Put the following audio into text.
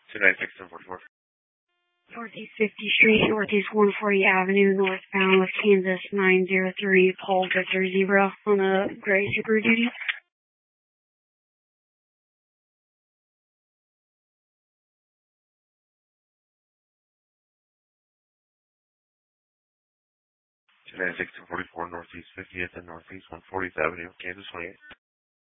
296-1044. Northeast 50th Street, Northeast 140 Avenue, northbound with Kansas 903, Paul Victor Zebra on a gray Super Duty. 296-1044, Northeast 50th and Northeast 140th Avenue, Kansas 28.